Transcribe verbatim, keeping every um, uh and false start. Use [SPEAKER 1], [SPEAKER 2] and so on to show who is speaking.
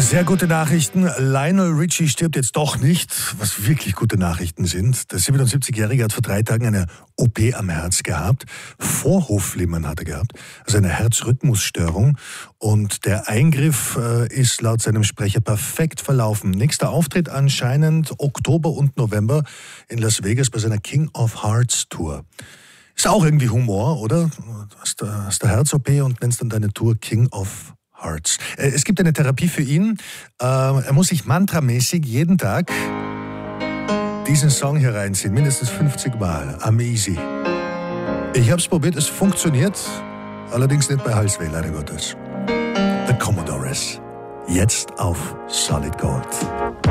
[SPEAKER 1] Sehr gute Nachrichten. Lionel Richie stirbt jetzt doch nicht, was wirklich gute Nachrichten sind. Der siebenundsiebzigjährige hat vor drei Tagen eine O P am Herz gehabt. Vorhofflimmern hat er gehabt, also eine Herzrhythmusstörung. Und der Eingriff äh, ist laut seinem Sprecher perfekt verlaufen. Nächster Auftritt anscheinend Oktober und November in Las Vegas bei seiner King of Hearts Tour. Ist auch irgendwie Humor, oder? Hast du hast eine Herz-O P und nennst dann deine Tour King of Hearts. Es gibt eine Therapie für ihn. Er muss sich mantramäßig jeden Tag diesen Song hier reinziehen, mindestens fünfzig Mal. I'm easy. Ich habe es probiert, es funktioniert, allerdings nicht bei Halsweh, leider Gottes. The Commodores, jetzt auf Solid Gold.